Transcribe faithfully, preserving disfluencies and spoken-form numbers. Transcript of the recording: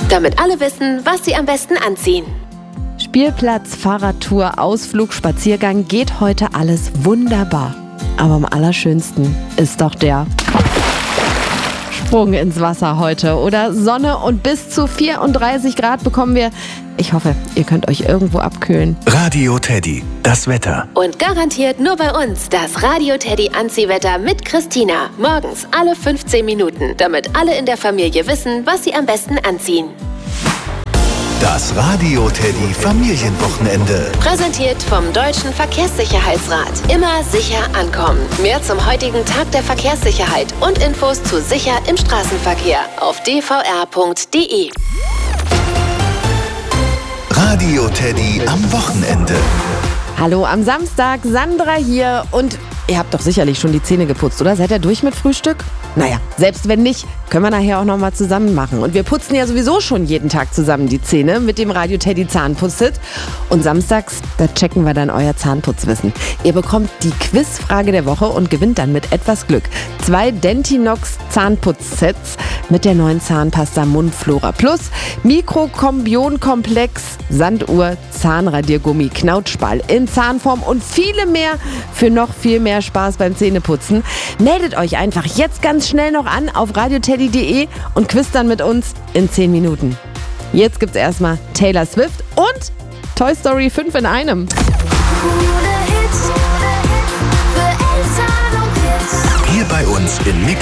damit alle wissen, was sie am besten anziehen. Spielplatz, Fahrradtour, Ausflug, Spaziergang, geht heute alles wunderbar. Aber am allerschönsten ist doch der Sprung ins Wasser heute, oder? Sonne und bis zu vierunddreißig Grad bekommen wir. Ich hoffe, ihr könnt euch irgendwo abkühlen. Radio Teddy, das Wetter. Und garantiert nur bei uns das Radio Teddy Anziehwetter mit Christina. Morgens alle fünfzehn Minuten, damit alle in der Familie wissen, was sie am besten anziehen. Das Radio Teddy Familienwochenende. Präsentiert vom Deutschen Verkehrssicherheitsrat. Immer sicher ankommen. Mehr zum heutigen Tag der Verkehrssicherheit und Infos zu sicher im Straßenverkehr auf d v r punkt d e. Radio Teddy am Wochenende. Hallo am Samstag, Sandra hier und ihr habt doch sicherlich schon die Zähne geputzt, oder? Seid ihr durch mit Frühstück? Naja, selbst wenn nicht, können wir nachher auch nochmal zusammen machen. Und wir putzen ja sowieso schon jeden Tag zusammen die Zähne mit dem Radio Teddy Zahnputzit. Und samstags, da checken wir dann euer Zahnputzwissen. Ihr bekommt die Quizfrage der Woche und gewinnt dann mit etwas Glück zwei Dentinox Zahnputzsets mit der neuen Zahnpasta Mundflora Plus, Mikrokombionkomplex, Sanduhr, Zahnradiergummi, Knautschball in Zahnform und viele mehr für noch viel mehr Spaß beim Zähneputzen. Meldet euch einfach jetzt ganz schnell noch an auf radio teddy punkt d e und quizt dann mit uns in zehn Minuten. Jetzt gibt's erstmal Taylor Swift und Toy Story fünf in einem. Hier bei uns in Mix